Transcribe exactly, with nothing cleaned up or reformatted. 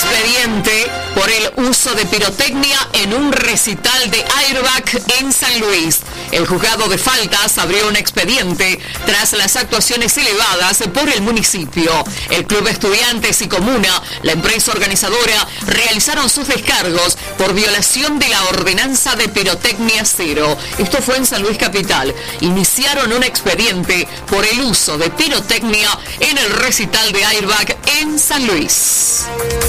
expediente por el uso de pirotecnia en un recital de Airbag en San Luis. El juzgado de faltas abrió un expediente tras las actuaciones elevadas por el municipio. El Club Estudiantes y Comuna, la empresa organizadora, realizaron sus descargos por violación de la ordenanza de pirotecnia cero. Esto fue en San Luis Capital. Iniciaron un expediente por el uso de pirotecnia en el recital de Airbag en San Luis.